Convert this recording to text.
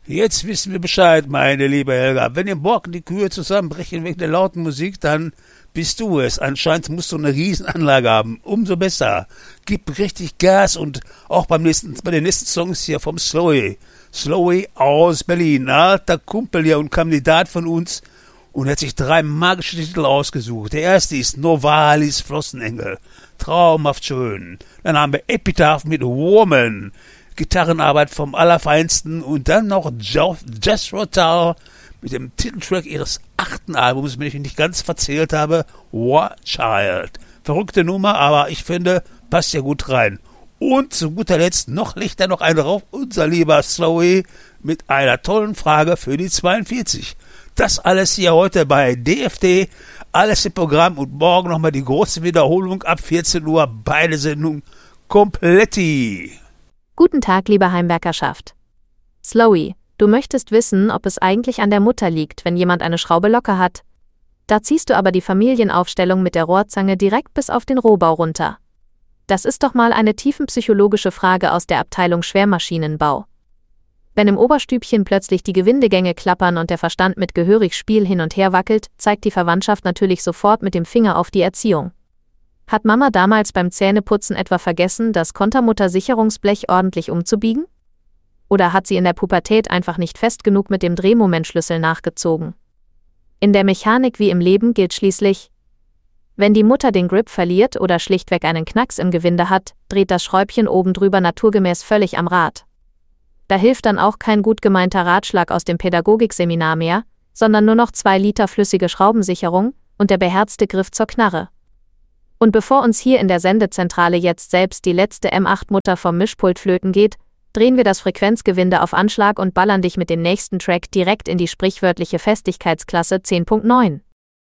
Jetzt wissen wir Bescheid, meine liebe Helga. Wenn im Borken die Kühe zusammenbrechen wegen der lauten Musik, dann bist du es. Anscheinend musst du eine Riesenanlage haben. Umso besser. Gib richtig Gas und auch bei den nächsten Songs hier vom Slowy. Slowy aus Berlin. Alter Kumpel hier und Kandidat von uns. Und er hat sich 3 magische Titel ausgesucht. Der erste ist Novalis Flossenengel. Traumhaft schön. Dann haben wir Epitaph mit Woman. Gitarrenarbeit vom Allerfeinsten. Und dann noch Jazz Rotal mit dem Titeltrack ihres 8. Albums, wenn ich mich nicht ganz verzählt habe, War Child. Verrückte Nummer, aber ich finde, passt ja gut rein. Und zu guter Letzt noch Lichter noch einen rauf, unser lieber Slowy mit einer tollen Frage für die 42. Das alles hier heute bei DFD, alles im Programm und morgen nochmal die große Wiederholung ab 14 Uhr, beide Sendungen kompletti. Guten Tag, liebe Heimwerkerschaft. Slowy, du möchtest wissen, ob es eigentlich an der Mutter liegt, wenn jemand eine Schraube locker hat. Da ziehst du aber die Familienaufstellung mit der Rohrzange direkt bis auf den Rohbau runter. Das ist doch mal eine tiefenpsychologische Frage aus der Abteilung Schwermaschinenbau. Wenn im Oberstübchen plötzlich die Gewindegänge klappern und der Verstand mit gehörig Spiel hin und her wackelt, zeigt die Verwandtschaft natürlich sofort mit dem Finger auf die Erziehung. Hat Mama damals beim Zähneputzen etwa vergessen, das Kontermutter-Sicherungsblech ordentlich umzubiegen? Oder hat sie in der Pubertät einfach nicht fest genug mit dem Drehmomentschlüssel nachgezogen? In der Mechanik wie im Leben gilt schließlich: Wenn die Mutter den Grip verliert oder schlichtweg einen Knacks im Gewinde hat, dreht das Schräubchen oben drüber naturgemäß völlig am Rad. Da hilft dann auch kein gut gemeinter Ratschlag aus dem Pädagogikseminar mehr, sondern nur noch 2 Liter flüssige Schraubensicherung und der beherzte Griff zur Knarre. Und bevor uns hier in der Sendezentrale jetzt selbst die letzte M8-Mutter vom Mischpult flöten geht, drehen wir das Frequenzgewinde auf Anschlag und ballern dich mit dem nächsten Track direkt in die sprichwörtliche Festigkeitsklasse 10.9.